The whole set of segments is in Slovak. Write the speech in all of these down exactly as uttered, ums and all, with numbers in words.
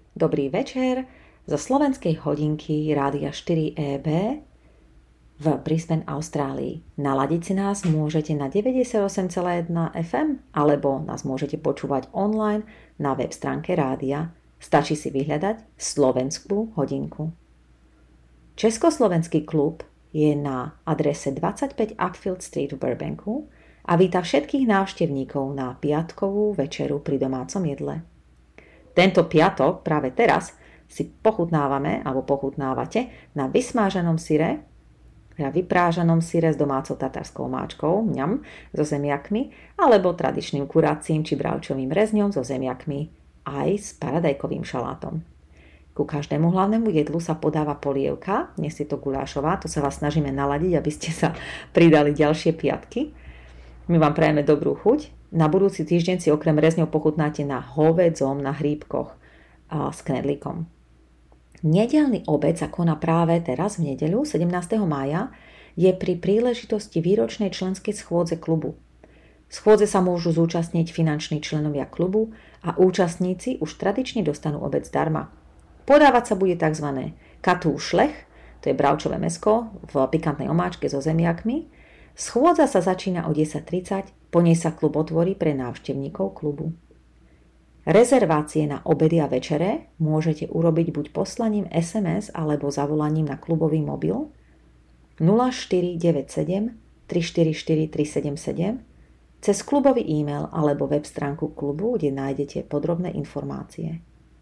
Dobrý večer zo slovenskej hodinky Rádia štyri é bé v Brisbane, Austrálii. Naladiť si nás môžete na deväťdesiatosem celá jeden ef em alebo nás môžete počúvať online na web stránke rádia. Stačí si vyhľadať Slovenskú hodinku. Československý klub je na adrese dvadsaťpäť Upfield Street v Burbanku a víta všetkých návštevníkov na piatkovú večeru pri domácom jedle. Tento piatok, práve teraz, si pochutnávame alebo pochutnávate na vysmážanom syre, teda vyprážanom syre s domácou tatarskou máčkou, mňam, so zemiakmi, alebo tradičným kuracím či bravčovým rezňom so zemiakmi aj s paradajkovým šalátom. Ku každému hlavnému jedlu sa podáva polievka, dnes je to gulášová, to sa vás snažíme naladiť, aby ste sa pridali ďalšie piatky. My vám prajeme dobrú chuť. Na budúci týždeň si okrem rezňov pochutnáte na hovedzom na hríbkoch a s knedlíkom. Nedeľný obed sa koná práve teraz v nedeľu sedemnásteho mája, je pri príležitosti výročnej členskej schôdze klubu. Schôdze sa môžu zúčastniť finanční členovia klubu a účastníci už tradične dostanú obed zdarma. Podávať sa bude tzv. Katú šlech, to je bravčové mäsko v pikantnej omáčke so zemiakmi. Schôdza sa začína o desať tridsať, po nej sa klub otvorí pre návštevníkov klubu. Rezervácie na obedy a večere môžete urobiť buď poslaním es em es alebo zavolaním na klubový mobil nula štyri deväť sedem tri štyri štyri tri sedem sedem, cez klubový e-mail alebo web stránku klubu, kde nájdete podrobné informácie.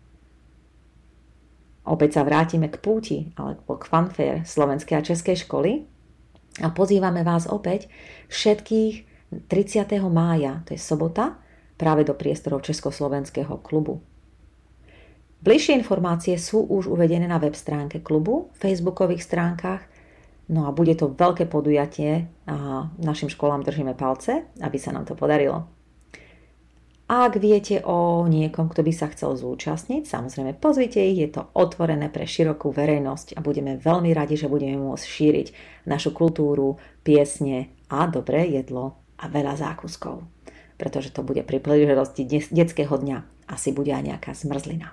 Opäť sa vrátime k púti alebo k fanfare slovenskej a českej školy a pozývame vás opäť všetkých tridsiateho mája, to je sobota, práve do priestorov Československého klubu. Bližšie informácie sú už uvedené na web stránke klubu, facebookových stránkach, no a bude to veľké podujatie a našim školám držíme palce, aby sa nám to podarilo. Ak viete o niekom, kto by sa chcel zúčastniť, samozrejme pozvite ich, je to otvorené pre širokú verejnosť a budeme veľmi radi, že budeme môcť šíriť našu kultúru, piesne a dobré jedlo a veľa zákuskov. Pretože to bude pri príležitosti detského dňa, asi bude aj nejaká zmrzlina.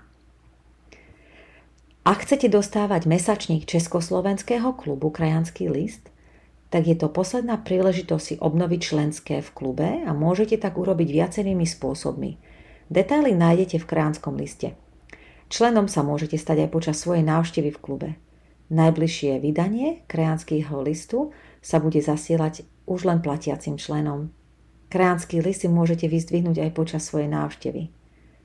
Ak chcete dostávať mesačník Československého klubu Krajanský list, tak je to posledná príležitosť si obnoviť členské v klube a môžete tak urobiť viacerými spôsobmi. Detaily nájdete v Krajanskom liste. Členom sa môžete stať aj počas svojej návštevy v klube. Najbližšie vydanie Krajanského listu sa bude zasielať už len platiacim členom. Krajanský list si môžete vyzdvihnúť aj počas svojej návštevy.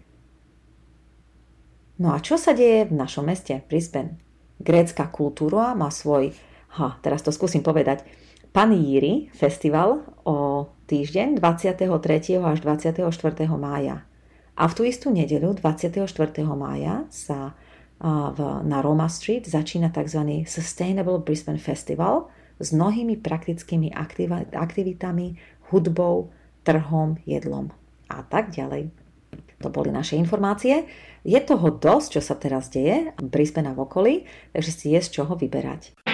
No a čo sa deje v našom meste, Brisbane? Grécka kultúra má svoj Ha, teraz to skúsim povedať. Paníri festival o týždeň dvadsiateho tretieho až dvadsiateho štvrtého mája. A v tú istú nedeľu dvadsiateho štvrtého mája sa v, na Roma Street začína tzv. Sustainable Brisbane Festival s mnohými praktickými aktivitami, hudbou, trhom, jedlom a tak ďalej. To boli naše informácie. Je toho dosť, čo sa teraz deje v Brisbane a v okolí, takže si je z čoho vyberať.